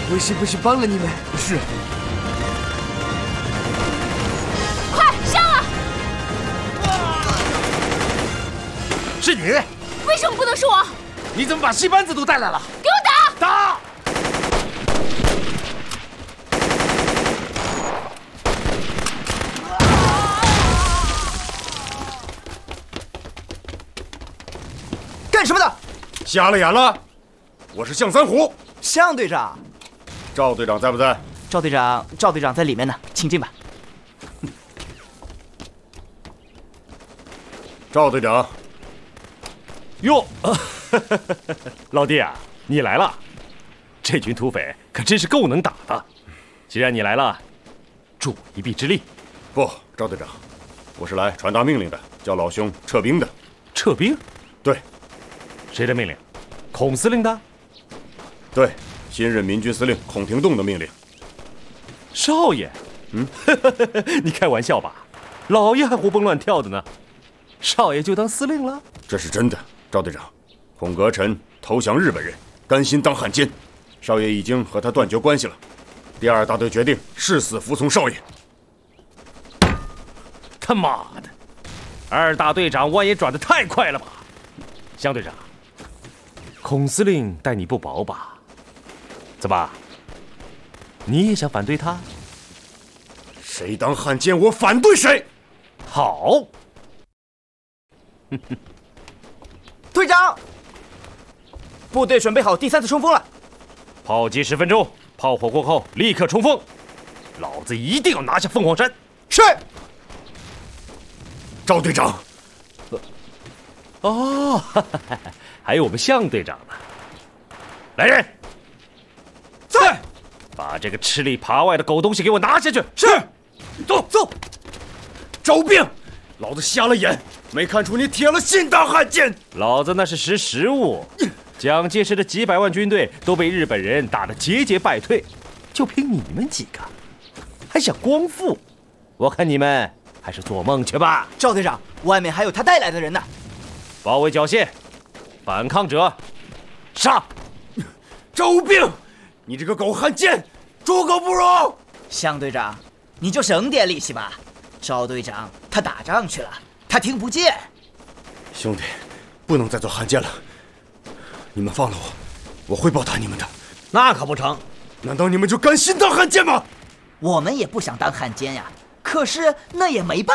我是不是帮了你们？ 是。 快上啊！ 是你？ 为什么不能是我？ 你怎么把戏班子都带来了？ 给我打！ 打！ 干什么的？ 瞎了眼了！我是向三虎。 向队长。 赵队长在不在？ 赵队长在里面呢，请进吧。 赵队长。 哟，老弟啊，你来了！这群土匪可真是够能打的。既然你来了，助我一臂之力。 不，赵队长，我是来传达命令的，叫老兄撤兵的。 撤兵？ 对。 谁的命令？孔司令的？ 对，新任民军司令孔廷栋的命令。 少爷，你开玩笑吧？老爷还活蹦乱跳的呢，少爷就当司令了？ 这是真的，赵队长。孔格臣投降日本人，甘心当汉奸，少爷已经和他断绝关系了。第2大队决定誓死服从少爷。 他妈的，2大队长弯也转得太快了吧？向队长，孔司令待你不薄吧？怎么，你也想反对他？ 谁当汉奸，我反对谁。 好。 队长，部队准备好第3次冲锋了。 炮击10分钟，炮火过后立刻冲锋。老子一定要拿下凤凰山。 是。 赵队长。 哦，还有我们向队长呢。来人， 在， 把这个吃里扒外的狗东西给我拿下去。 是。走。 招兵！老子瞎了眼，没看出你铁了心当汉奸。 老子那是识时务。蒋介石的几百万军队都被日本人打得节节败退，就凭你们几个，还想光复？我看你们还是做梦去吧。 赵队长，外面还有他带来的人呢。 包围缴械，反抗者杀！ 招兵！你这个狗汉奸，猪狗不如！ 向队长，你就省点力气吧。赵队长他打仗去了，他听不见。 兄弟，不能再做汉奸了。你们放了我，我会报答你们的。 那可不成。 难道你们就甘心当汉奸吗？ 我们也不想当汉奸呀，可是那也没办法。